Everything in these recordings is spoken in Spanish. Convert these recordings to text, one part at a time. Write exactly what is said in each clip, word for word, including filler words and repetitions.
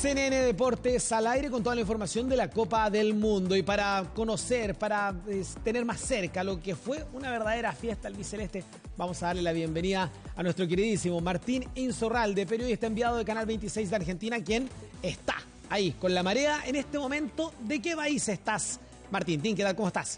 C N N Deportes al aire con toda la información de la Copa del Mundo. Y para conocer, para eh, tener más cerca lo que fue una verdadera fiesta albiceleste, vamos a darle la bienvenida a nuestro queridísimo Martín Insaurralde, periodista enviado de Canal veintiséis de Argentina, quien está ahí con la marea en este momento. ¿De qué país estás, Martín? ¿Qué tal? ¿Cómo estás?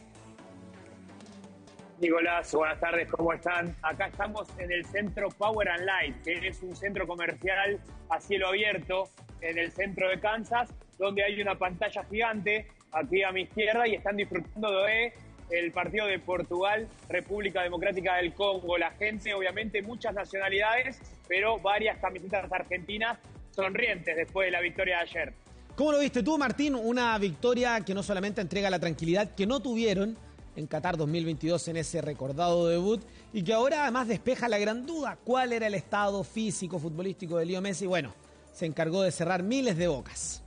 Nicolás, buenas tardes, ¿cómo están? Acá estamos en el centro Power and Light, que es un centro comercial a cielo abierto en el centro de Kansas, donde hay una pantalla gigante aquí a mi izquierda y están disfrutando de el partido de Portugal, República Democrática del Congo. La gente, obviamente, muchas nacionalidades, pero varias camisetas argentinas sonrientes después de la victoria de ayer. ¿Cómo lo viste tú, Martín? Una victoria que no solamente entrega la tranquilidad que no tuvieron en Qatar dos mil veintidós en ese recordado debut, y que ahora además despeja la gran duda: ¿cuál era el estado físico futbolístico de Leo Messi? Bueno, se encargó de cerrar miles de bocas.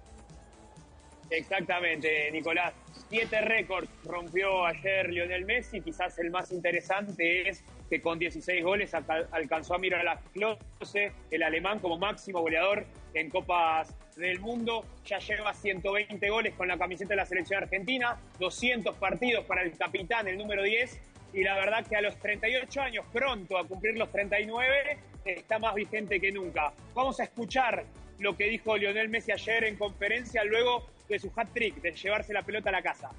Exactamente, Nicolás. Siete récords rompió ayer Lionel Messi. Quizás el más interesante es que con dieciséis goles alcanzó a Miroslav Klose, el alemán, como máximo goleador en Copas del Mundo. Ya lleva ciento veinte goles con la camiseta de la selección argentina, doscientos partidos para el capitán, el número diez, y la verdad que a los treinta y ocho años, pronto a cumplir los treinta y nueve, está más vigente que nunca. Vamos a escuchar lo que dijo Lionel Messi ayer en conferencia luego de su hat-trick, de llevarse la pelota a la casa.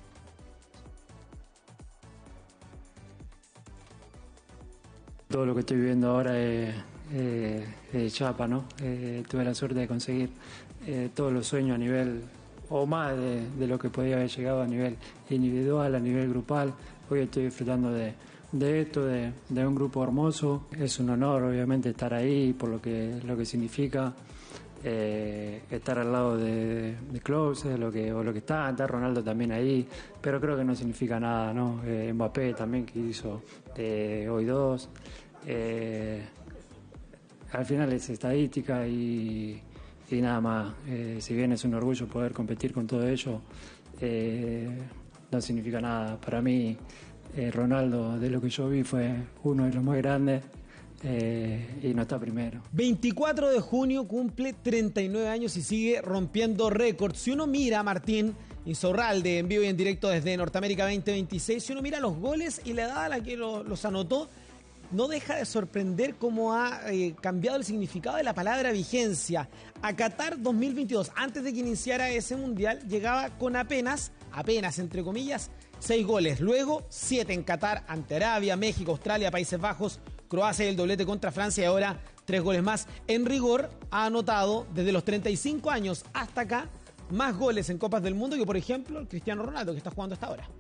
Todo lo que estoy viviendo ahora es, es, es chapa, ¿no? Eh, tuve la suerte de conseguir eh, todos los sueños a nivel, o más de, de lo que podía haber llegado a nivel individual, a nivel grupal. Hoy estoy disfrutando de, de esto, de, de un grupo hermoso. Es un honor, obviamente, estar ahí por lo que, lo que significa. Eh, estar al lado de, de Klose, lo que, o lo que está, está Ronaldo también ahí, pero creo que no significa nada, ¿no? Eh, Mbappé también, que hizo eh, hoy dos. Eh, al final es estadística y, y nada más. Eh, si bien es un orgullo poder competir con todo ello, eh, no significa nada. Para mí, eh, Ronaldo, de lo que yo vi, fue uno de los más grandes. Eh, y no está primero. veinticuatro de junio cumple treinta y nueve años y sigue rompiendo récords. Si uno mira, Martín Insaurralde, en vivo y en directo desde Norteamérica veinte veintiséis, si uno mira los goles y la edad a la que lo, los anotó, no deja de sorprender cómo ha eh, cambiado el significado de la palabra vigencia. A Qatar dos mil veintidós, antes de que iniciara ese mundial, llegaba con apenas, apenas entre comillas, seis goles. Luego, siete en Qatar ante Arabia, México, Australia, Países Bajos, Croacia y el doblete contra Francia, y ahora tres goles más. En rigor, ha anotado desde los treinta y cinco años hasta acá más goles en Copas del Mundo que, por ejemplo, Cristiano Ronaldo, que está jugando hasta ahora.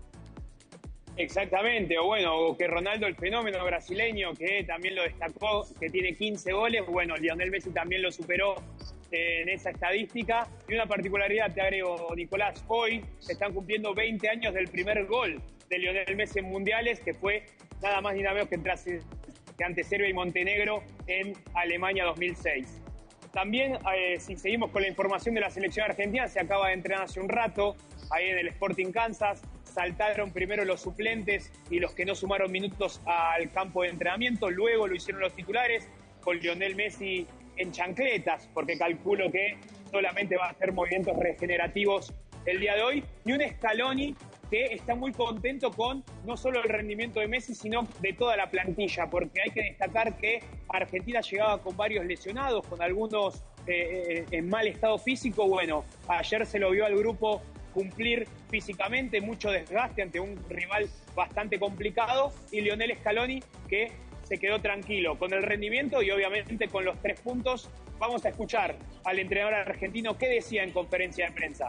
Exactamente, o bueno, o que Ronaldo, el fenómeno brasileño, que también lo destacó, que tiene quince goles, bueno, Lionel Messi también lo superó eh, en esa estadística. Y una particularidad te agrego, Nicolás: hoy se están cumpliendo veinte años del primer gol de Lionel Messi en mundiales, que fue nada más ni nada menos que, tras, que ante Serbia y Montenegro en Alemania dos mil seis. También, eh, si seguimos con la información de la selección argentina, se acaba de entrenar hace un rato ahí en el Sporting Kansas. Saltaron primero los suplentes y los que no sumaron minutos al campo de entrenamiento, luego lo hicieron los titulares, con Lionel Messi en chancletas, porque calculo que solamente va a hacer movimientos regenerativos el día de hoy, y un Scaloni que está muy contento con no solo el rendimiento de Messi, sino de toda la plantilla, porque hay que destacar que Argentina llegaba con varios lesionados, con algunos eh, en mal estado físico. Bueno, ayer se lo vio al grupo cumplir físicamente, mucho desgaste ante un rival bastante complicado, y Lionel Scaloni, que se quedó tranquilo con el rendimiento y obviamente con los tres puntos. Vamos a escuchar al entrenador argentino qué decía en conferencia de prensa.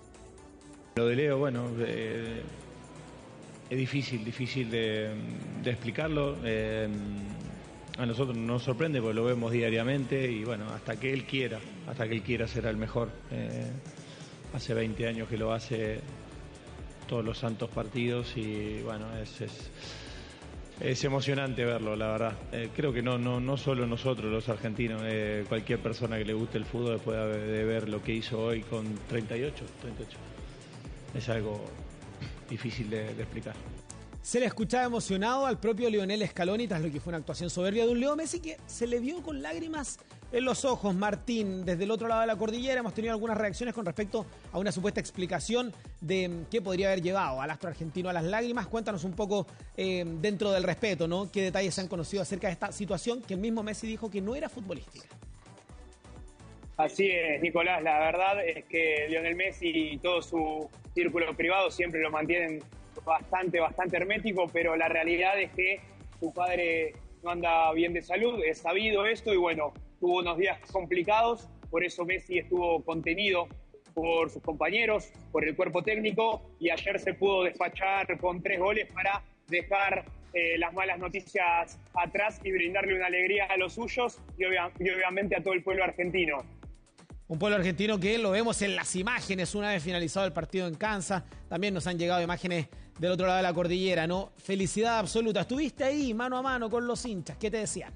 Lo de Leo, bueno, eh, es difícil, difícil de, de explicarlo. Eh, a nosotros nos sorprende porque lo vemos diariamente y bueno, hasta que él quiera, hasta que él quiera será el mejor. Eh, hace veinte años que lo hace todos los santos partidos y bueno, es, es, es emocionante verlo, la verdad. Eh, creo que no, no, no solo nosotros los argentinos, eh, cualquier persona que le guste el fútbol después de, de ver lo que hizo hoy con treinta y ocho, treinta y ocho. Es algo difícil de, de explicar. Se le escuchaba emocionado al propio Lionel Scaloni tras lo que fue una actuación soberbia de un Leo Messi que se le vio con lágrimas en los ojos, Martín. Desde el otro lado de la cordillera hemos tenido algunas reacciones con respecto a una supuesta explicación de qué podría haber llevado al astro argentino a las lágrimas. Cuéntanos un poco, eh, dentro del respeto, ¿no? ¿Qué detalles se han conocido acerca de esta situación que el mismo Messi dijo que no era futbolística? Así es, Nicolás. La verdad es que Lionel Messi y todo su círculo privado siempre lo mantienen bastante, bastante hermético, pero la realidad es que su padre no anda bien de salud, es sabido esto, y bueno, tuvo unos días complicados, por eso Messi estuvo contenido por sus compañeros, por el cuerpo técnico, y ayer se pudo despachar con tres goles para dejar eh, las malas noticias atrás y brindarle una alegría a los suyos y, obvia- y obviamente a todo el pueblo argentino. Un pueblo argentino que lo vemos en las imágenes una vez finalizado el partido en Kansas. También nos han llegado imágenes del otro lado de la cordillera, ¿no? Felicidad absoluta. Estuviste ahí mano a mano con los hinchas. ¿Qué te decían?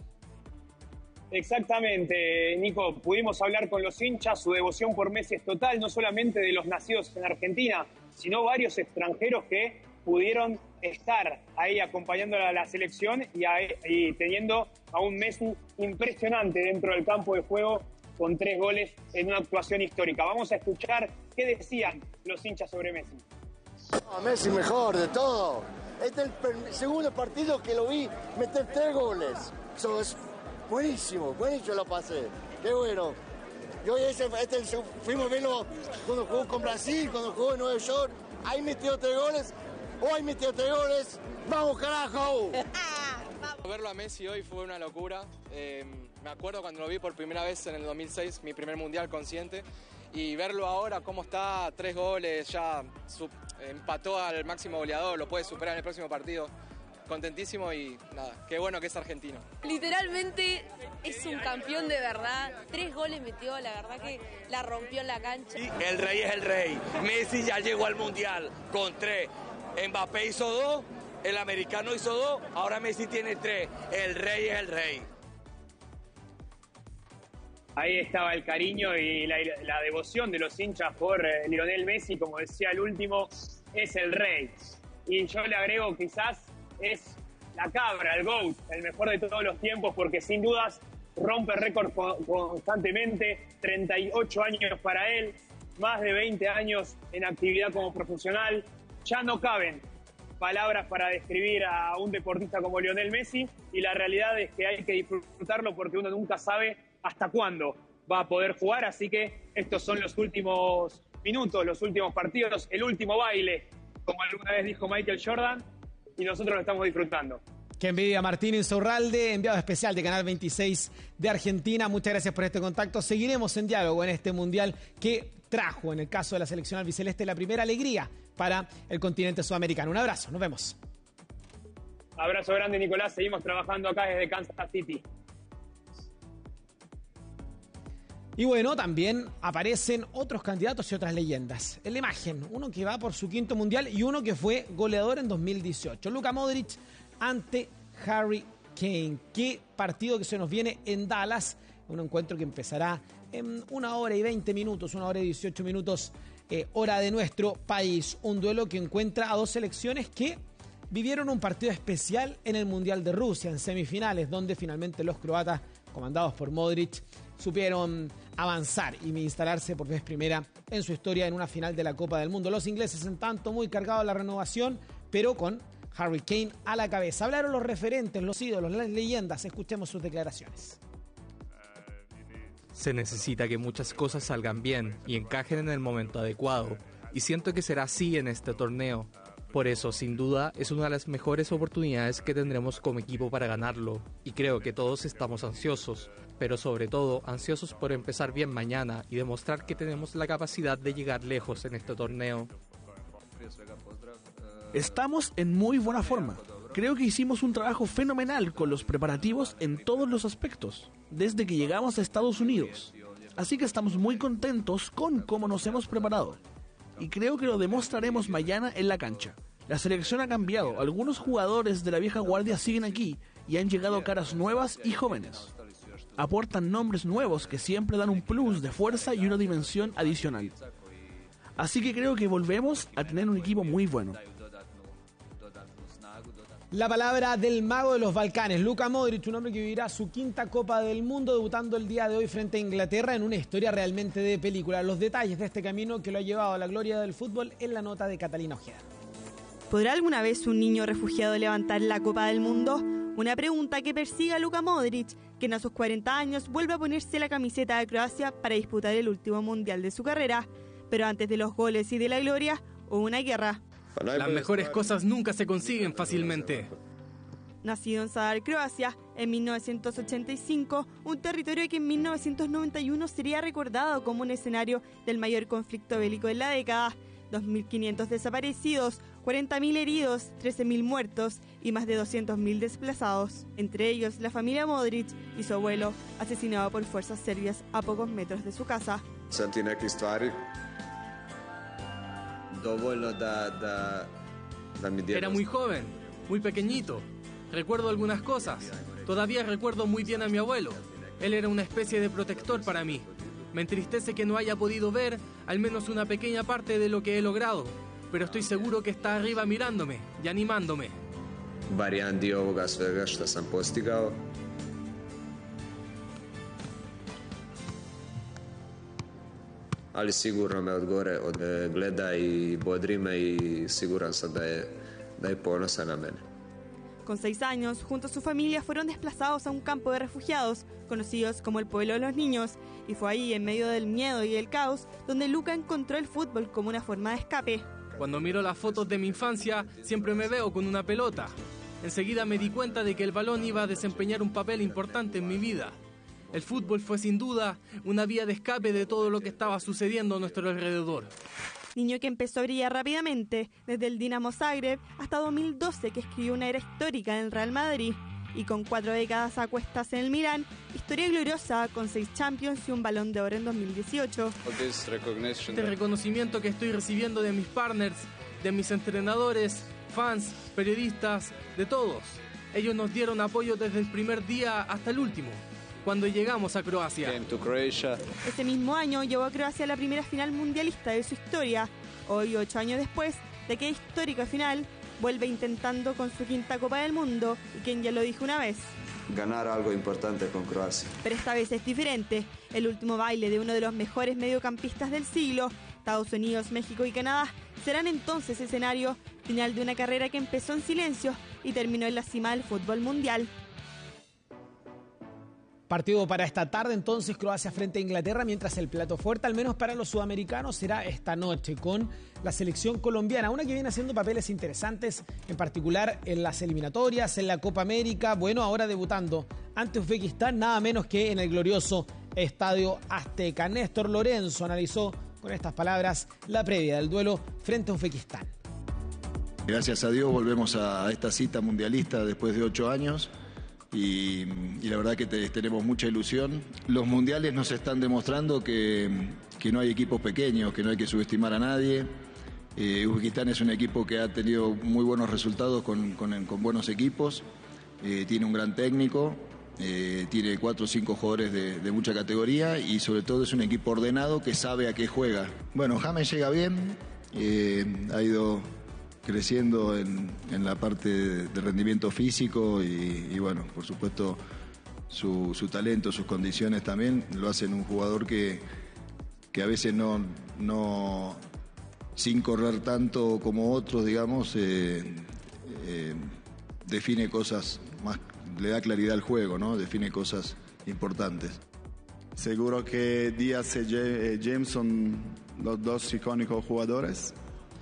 Exactamente, Nico. Pudimos hablar con los hinchas. Su devoción por Messi es total, no solamente de los nacidos en Argentina, sino varios extranjeros que pudieron estar ahí acompañando a la selección y, a, y teniendo a un Messi impresionante dentro del campo de juego, con tres goles en una actuación histórica. Vamos a escuchar qué decían los hinchas sobre Messi. No, Messi mejor de todo. Este es el segundo partido que lo vi meter tres goles. Eso es buenísimo, buenísimo lo pasé. Qué bueno. Yo ese, este, fuimos a verlo cuando jugó con Brasil, cuando jugó en Nueva York. Ahí metió tres goles. Hoy metió tres goles. ¡Vamos, carajo! Verlo a Messi hoy fue una locura. Eh, me acuerdo cuando lo vi por primera vez en el dos mil seis, mi primer mundial consciente, y verlo ahora cómo está, tres goles, ya sub, empató al máximo goleador, lo puede superar en el próximo partido. Contentísimo y nada, qué bueno que es argentino. Literalmente es un campeón de verdad, tres goles metió, la verdad que la rompió en la cancha. El rey es el rey, Messi ya llegó al mundial con tres, Mbappé hizo dos, el americano hizo dos, ahora Messi tiene tres. El rey es el rey. Ahí estaba el cariño y la, la devoción de los hinchas por eh, Lionel Messi. Como decía el último, es el rey. Y yo le agrego, quizás es la cabra, el GOAT, el mejor de todos los tiempos, porque sin dudas rompe récords constantemente. treinta y ocho años para él, más de veinte años en actividad como profesional. Ya no caben palabras para describir a un deportista como Lionel Messi, y la realidad es que hay que disfrutarlo porque uno nunca sabe hasta cuándo va a poder jugar, así que estos son los últimos minutos, los últimos partidos, el último baile, como alguna vez dijo Michael Jordan, y nosotros lo estamos disfrutando. Qué envidia, Martín Insaurralde, enviado especial de Canal veintiséis de Argentina. Muchas gracias por este contacto. Seguiremos en diálogo en este mundial que trajo, en el caso de la selección albiceleste, la primera alegría para el continente sudamericano. Un abrazo, nos vemos. Abrazo grande, Nicolás. Seguimos trabajando acá desde Kansas City. Y bueno, también aparecen otros candidatos y otras leyendas. En la imagen, uno que va por su quinto mundial y uno que fue goleador en dos mil dieciocho. Luka Modric ante Harry Kane. Qué partido que se nos viene en Dallas. Un encuentro que empezará en una hora y veinte minutos, una hora y dieciocho minutos, eh, hora de nuestro país. Un duelo que encuentra a dos selecciones que vivieron un partido especial en el Mundial de Rusia, en semifinales, donde finalmente los croatas, comandados por Modric, supieron avanzar y instalarse por vez primera en su historia en una final de la Copa del Mundo. Los ingleses, en tanto, muy cargados a la renovación, pero con Harry Kane a la cabeza. Hablaron los referentes, los ídolos, las leyendas. Escuchemos sus declaraciones. Se necesita que muchas cosas salgan bien y encajen en el momento adecuado, y siento que será así en este torneo. Por eso, sin duda, es una de las mejores oportunidades que tendremos como equipo para ganarlo, y creo que todos estamos ansiosos, pero sobre todo ansiosos por empezar bien mañana y demostrar que tenemos la capacidad de llegar lejos en este torneo. Estamos en muy buena forma. Creo que hicimos un trabajo fenomenal con los preparativos en todos los aspectos, desde que llegamos a Estados Unidos. Así que estamos muy contentos con cómo nos hemos preparado. Y creo que lo demostraremos mañana en la cancha. La selección ha cambiado, algunos jugadores de la vieja guardia siguen aquí y han llegado caras nuevas y jóvenes. Aportan nombres nuevos que siempre dan un plus de fuerza y una dimensión adicional. Así que creo que volvemos a tener un equipo muy bueno. La palabra del mago de los Balcanes, Luka Modric, un hombre que vivirá su quinta Copa del Mundo, debutando el día de hoy frente a Inglaterra en una historia realmente de película. Los detalles de este camino que lo ha llevado a la gloria del fútbol en la nota de Catalina Ojeda. ¿Podrá alguna vez un niño refugiado levantar la Copa del Mundo? Una pregunta que persigue a Luka Modric, quien a sus cuarenta años vuelve a ponerse la camiseta de Croacia para disputar el último mundial de su carrera. Pero antes de los goles y de la gloria, hubo una guerra. Las mejores cosas nunca se consiguen fácilmente. Nacido en Zadar, Croacia, en mil novecientos ochenta y cinco, un territorio que en mil novecientos noventa y uno sería recordado como un escenario del mayor conflicto bélico de la década. dos mil quinientos desaparecidos, cuarenta mil heridos, trece mil muertos y más de doscientos mil desplazados. Entre ellos, la familia Modric y su abuelo, asesinado por fuerzas serbias a pocos metros de su casa. Era muy joven, muy pequeñito. Recuerdo algunas cosas. Todavía recuerdo muy bien a mi abuelo. Él era una especie de protector para mí. Me entristece que no haya podido ver al menos una pequeña parte de lo que he logrado, pero estoy seguro que está arriba mirándome y animándome. Barem dio ovoga svega što sam postigao. Ali sigurno me od gore od gleda i bodri me i siguran sam da je, da je ponosan na mene. Con seis años, junto a su familia, fueron desplazados a un campo de refugiados, conocidos como el Pueblo de los Niños, y fue ahí, en medio del miedo y el caos, donde Luka encontró el fútbol como una forma de escape. Cuando miro las fotos de mi infancia, siempre me veo con una pelota. Enseguida me di cuenta de que el balón iba a desempeñar un papel importante en mi vida. El fútbol fue sin duda una vía de escape de todo lo que estaba sucediendo a nuestro alrededor. Niño que empezó a brillar rápidamente, desde el Dinamo Zagreb hasta dos mil doce, que escribió una era histórica en el Real Madrid. Y con cuatro décadas a cuestas en el Milán, historia gloriosa con seis Champions y un Balón de Oro en dos mil dieciocho. Este reconocimiento que estoy recibiendo de mis partners, de mis entrenadores, fans, periodistas, de todos. Ellos nos dieron apoyo desde el primer día hasta el último, cuando llegamos a Croacia. Ese mismo año llevó a Croacia a la primera final mundialista de su historia. Hoy, ocho años después de aquella histórica final, vuelve intentando con su quinta Copa del Mundo, y quien ya lo dijo una vez: ganar algo importante con Croacia. Pero esta vez es diferente. El último baile de uno de los mejores mediocampistas del siglo, Estados Unidos, México y Canadá, serán entonces escenario final de una carrera que empezó en silencio y terminó en la cima del fútbol mundial. Partido para esta tarde, entonces, Croacia frente a Inglaterra, mientras el plato fuerte, al menos para los sudamericanos, será esta noche con la selección colombiana, una que viene haciendo papeles interesantes, en particular en las eliminatorias, en la Copa América, bueno, ahora debutando ante Uzbekistán, nada menos que en el glorioso Estadio Azteca. Néstor Lorenzo analizó con estas palabras la previa del duelo frente a Uzbekistán. Gracias a Dios volvemos a esta cita mundialista después de ocho años. Y, y la verdad que te, tenemos mucha ilusión. Los mundiales nos están demostrando que, que no hay equipos pequeños, que no hay que subestimar a nadie. Eh, Uzbekistán es un equipo que ha tenido muy buenos resultados con, con, con buenos equipos, eh, tiene un gran técnico, eh, tiene cuatro o cinco jugadores de, de mucha categoría y sobre todo es un equipo ordenado que sabe a qué juega. Bueno, James llega bien, eh, ha ido creciendo en, en la parte de, de rendimiento físico y, y bueno, por supuesto su, su talento, sus condiciones también lo hacen un jugador que, que a veces no, no sin correr tanto como otros, digamos, eh, eh, define cosas más, le da claridad al juego, ¿no? Define cosas importantes. Seguro que Díaz y James son los dos icónicos jugadores.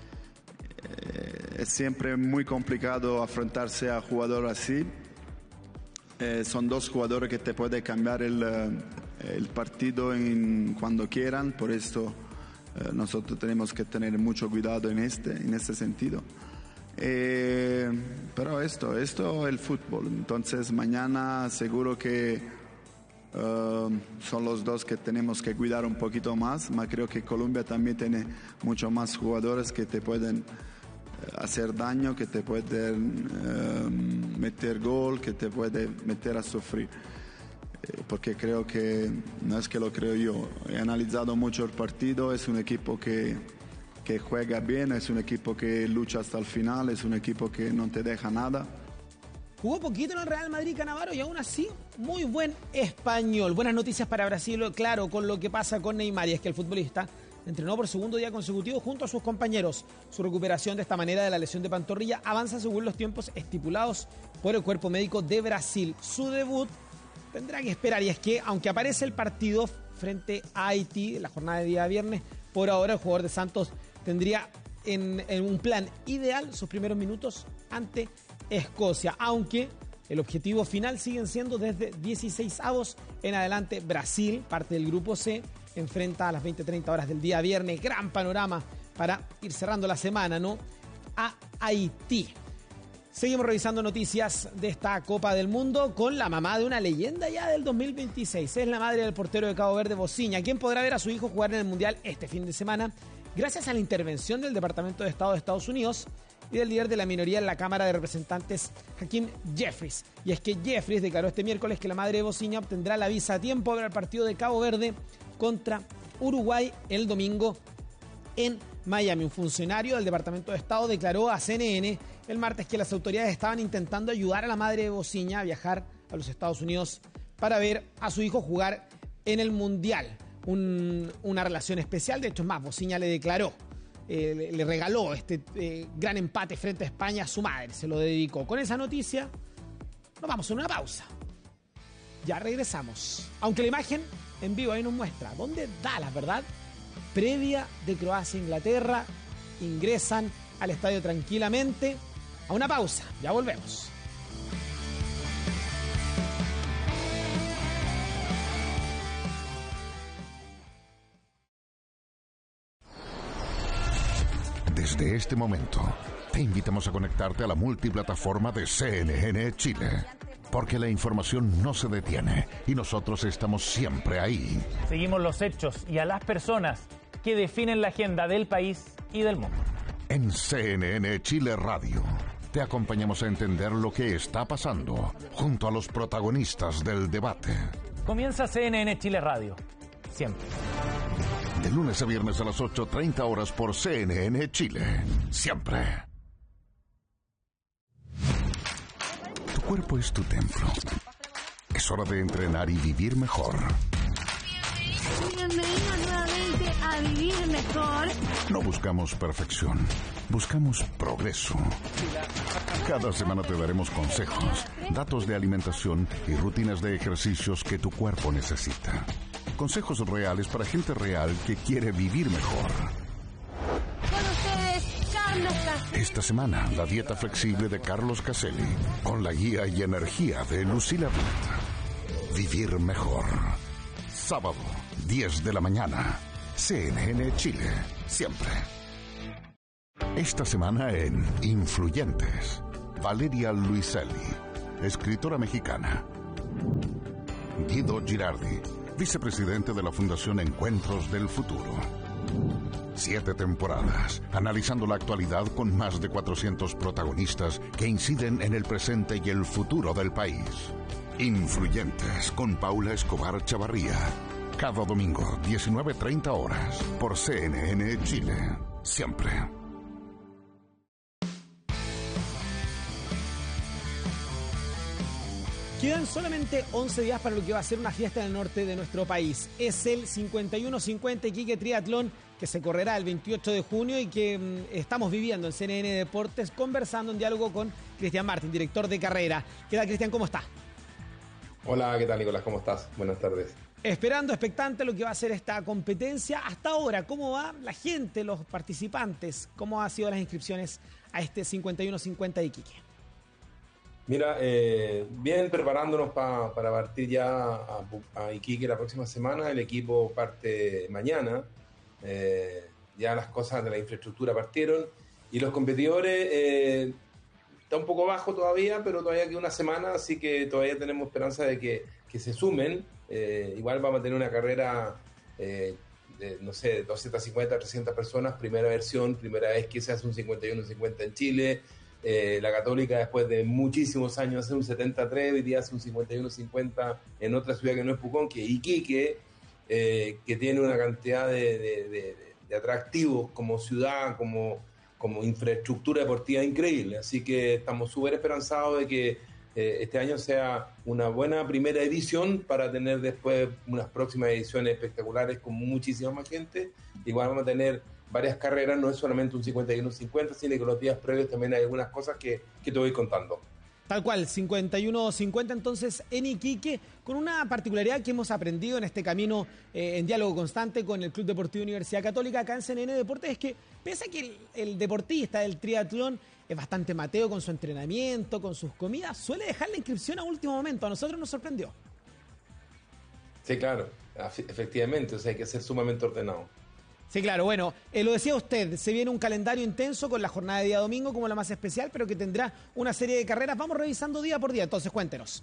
Es siempre muy complicado enfrentarse a jugadores así. Eh, son dos jugadores que te pueden cambiar el, el partido en, cuando quieran, por eso eh, nosotros tenemos que tener mucho cuidado en este, en este sentido. Eh, pero esto, esto es el fútbol. Entonces mañana seguro que uh, son los dos que tenemos que cuidar un poquito más, pero creo que Colombia también tiene mucho más jugadores que te pueden hacer daño, que te pueden uh, meter gol, que te pueden meter a sufrir. Eh, porque creo que, no es que lo creo yo, he analizado mucho el partido, es un equipo que, que juega bien, es un equipo que lucha hasta el final, es un equipo que no te deja nada. Jugó poquito en el Real Madrid Cannavaro y aún así muy buen español. Buenas noticias para Brasil, claro, con lo que pasa con Neymar, y es que el futbolista entrenó por segundo día consecutivo junto a sus compañeros. Su recuperación de esta manera de la lesión de pantorrilla avanza según los tiempos estipulados por el cuerpo médico de Brasil. Su debut tendrá que esperar, y es que aunque aparece el partido frente a Haití en la jornada de día viernes, por ahora el jugador de Santos tendría en, en un plan ideal sus primeros minutos ante Escocia, aunque el objetivo final siguen siendo desde dieciseisavos en adelante. Brasil, parte del grupo C, enfrenta a las veinte treinta horas del día viernes, gran panorama para ir cerrando la semana, ¿no?, a Haití. Seguimos revisando noticias de esta Copa del Mundo con la mamá de una leyenda ya del dos mil veintiséis. Es la madre del portero de Cabo Verde, Bociña, quien podrá ver a su hijo jugar en el Mundial este fin de semana gracias a la intervención del Departamento de Estado de Estados Unidos y del líder de la minoría en la Cámara de Representantes, Hakeem Jeffries. Y es que Jeffries declaró este miércoles que la madre de Bociña obtendrá la visa a tiempo para el partido de Cabo Verde contra Uruguay el domingo en Miami. Un funcionario del Departamento de Estado declaró a C N N el martes que las autoridades estaban intentando ayudar a la madre de Bociña a viajar a los Estados Unidos para ver a su hijo jugar en el Mundial. Un, una relación especial, de hecho es más, Bociña le declaró, eh, le, le regaló este eh, gran empate frente a España a su madre, se lo dedicó. Con esa noticia nos vamos a una pausa. Ya regresamos. Aunque la imagen en vivo ahí nos muestra dónde Dallas, ¿verdad? Previa de Croacia-Inglaterra, ingresan al estadio tranquilamente. A una pausa, ya volvemos. Desde este momento, te invitamos a conectarte a la multiplataforma de C N N Chile, porque la información no se detiene y nosotros estamos siempre ahí. Seguimos los hechos y a las personas que definen la agenda del país y del mundo. En C N N Chile Radio, te acompañamos a entender lo que está pasando junto a los protagonistas del debate. Comienza C N N Chile Radio, siempre. De lunes a viernes a las ocho treinta horas por C N N Chile, siempre. Tu cuerpo es tu templo. Es hora de entrenar y vivir mejor. Bienvenidos nuevamente a Vivir Mejor. No buscamos perfección, buscamos progreso. Cada semana te daremos consejos, datos de alimentación y rutinas de ejercicios que tu cuerpo necesita. Consejos reales para gente real que quiere vivir mejor. Con ustedes, Carlos Caselli. Esta semana, la dieta flexible de Carlos Caselli, con la guía y energía de Lucila Vitt. Vivir mejor. Sábado, diez de la mañana. C N N Chile, siempre. Esta semana en Influyentes, Valeria Luiselli, escritora mexicana. Guido Girardi, vicepresidente de la Fundación Encuentros del Futuro. Siete temporadas, analizando la actualidad con más de cuatrocientos protagonistas que inciden en el presente y el futuro del país. Influyentes, con Paula Escobar Chavarría. Cada domingo, diecinueve treinta horas, por C N N Chile. Siempre. Quedan solamente once días para lo que va a ser una fiesta en el norte de nuestro país. Es el cincuenta y uno cincuenta Iquique Triatlón, que se correrá el veintiocho de junio y que mmm, estamos viviendo en C N N Deportes, conversando en diálogo con Cristian Martín, director de carrera. ¿Qué tal, Cristian? ¿Cómo está? Hola, ¿qué tal, Nicolás? ¿Cómo estás? Buenas tardes. Esperando, expectante lo que va a ser esta competencia. Hasta ahora, ¿cómo va la gente, los participantes? ¿Cómo han sido las inscripciones a este cincuenta y uno cincuenta Iquique? Mira, eh, bien preparándonos pa, para partir ya a, a Iquique la próxima semana. El equipo parte mañana. Eh, ya las cosas de la infraestructura partieron. Y los competidores, eh, está un poco bajo todavía, pero todavía queda una semana, así que todavía tenemos esperanza de que, que se sumen. Eh, igual vamos a tener una carrera eh, de, no sé, doscientas cincuenta, trescientas personas, primera versión, primera vez que se hace un cincuenta y uno cincuenta en Chile. Eh, la Católica, después de muchísimos años, hace un setenta tres, hoy día hace un cincuenta y uno cincuenta en otra ciudad que no es Pucón, que es Iquique, eh, que tiene una cantidad de, de, de, de atractivos como ciudad, como, como infraestructura deportiva increíble. Así que estamos súper esperanzados de que eh, este año sea una buena primera edición para tener después unas próximas ediciones espectaculares con muchísima más gente. Igual vamos a tener varias carreras, no es solamente un cincuenta y uno cincuenta, sino que los días previos también hay algunas cosas que, que te voy contando. Tal cual, cincuenta y uno cincuenta entonces en Iquique, con una particularidad que hemos aprendido en este camino eh, en diálogo constante con el Club Deportivo Universidad Católica acá en C N N Deportes, es que pese a que el, el deportista del triatlón es bastante mateo con su entrenamiento, con sus comidas, suele dejar la inscripción a último momento. A nosotros nos sorprendió. Sí, claro, efectivamente, o sea, hay que ser sumamente ordenado. Sí, claro, bueno, eh, lo decía usted, se viene un calendario intenso con la jornada de día domingo como la más especial, pero que tendrá una serie de carreras. Vamos revisando día por día, entonces cuéntenos.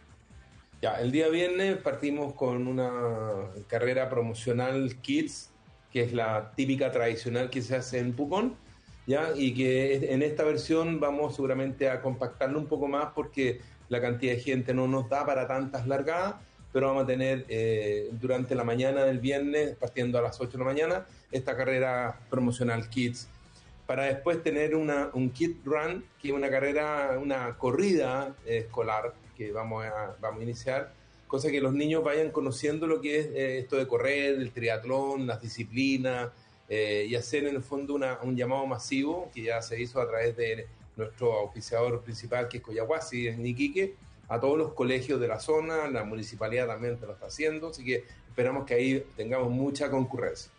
Ya, el día viernes partimos con una carrera promocional Kids, que es la típica tradicional que se hace en Pucón, ya, y que en esta versión vamos seguramente a compactarlo un poco más porque la cantidad de gente no nos da para tantas largadas, pero vamos a tener eh, durante la mañana del viernes, partiendo a las ocho de la mañana, esta carrera promocional Kids, para después tener una, un Kid Run, que es una carrera, una corrida eh, escolar que vamos a, vamos a iniciar, cosa que los niños vayan conociendo lo que es eh, esto de correr, el triatlón, las disciplinas, eh, y hacer en el fondo una, un llamado masivo, que ya se hizo a través de nuestro auspiciador principal, que es Coyahuasi, en Iquique, a todos los colegios de la zona. La municipalidad también lo está haciendo, así que esperamos que ahí tengamos mucha concurrencia.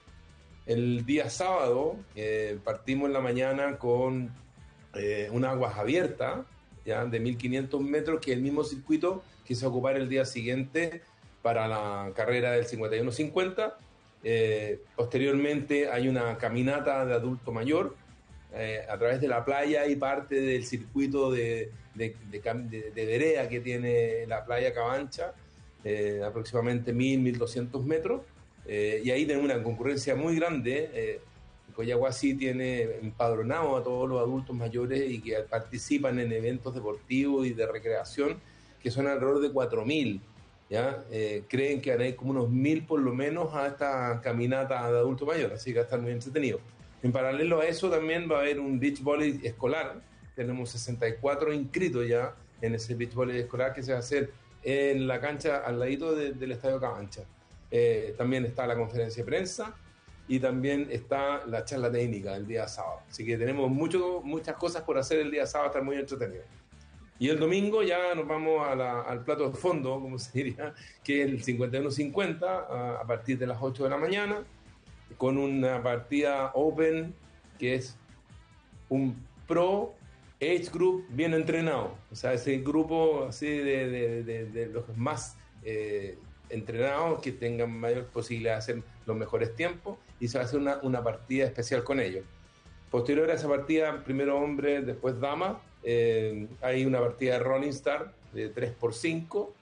El día sábado eh, partimos en la mañana con eh, una aguas abierta, ya de mil quinientos metros, que es el mismo circuito que se va a ocupar el día siguiente para la carrera del cincuenta y uno cincuenta. Eh, posteriormente hay una caminata de adulto mayor eh, a través de la playa y parte del circuito de De, de, de, de vereda que tiene la playa Cabancha, eh, aproximadamente mil, mil doscientos metros, eh, y ahí tenemos una concurrencia muy grande. eh, Coyahuasi tiene empadronado a todos los adultos mayores y que participan en eventos deportivos y de recreación, que son alrededor de cuatro mil, ¿ya? Eh, creen que hay como unos mil por lo menos a esta caminata de adulto mayor, así que va a estar muy entretenido. En paralelo a eso también va a haber un beach volley escolar. Tenemos sesenta y cuatro inscritos ya en ese beach volley escolar que se va a hacer en la cancha al ladito de, del Estadio Cabancha. Eh, también está la conferencia de prensa y también está la charla técnica el día sábado. Así que tenemos mucho, muchas cosas por hacer el día sábado, estar muy entretenido. Y el domingo ya nos vamos a la, al plato de fondo, como se diría, que es el cincuenta y uno cincuenta a, a partir de las ocho de la mañana, con una partida open que es un pro Age Group bien entrenado, o sea, ese grupo así de, de, de, de los más eh, entrenados que tengan mayor posibilidad de hacer los mejores tiempos, y se va a hacer una, una partida especial con ellos. Posterior a esa partida, primero hombre, después dama, eh, hay una partida de Rolling Star de tres por cinco,